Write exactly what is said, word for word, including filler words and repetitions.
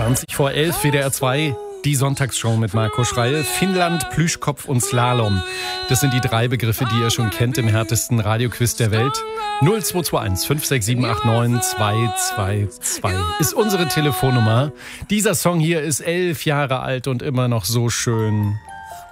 zwanzig vor elf, W D R zwei, die Sonntagsshow mit Marco Schreil. Finnland, Plüschkopf und Slalom. Das sind die drei Begriffe, die ihr schon kennt im härtesten Radioquiz der Welt. null zwei zwei eins fünf sechs sieben acht neun zwei zwei zwei ist unsere Telefonnummer. Dieser Song hier ist elf Jahre alt und immer noch so schön.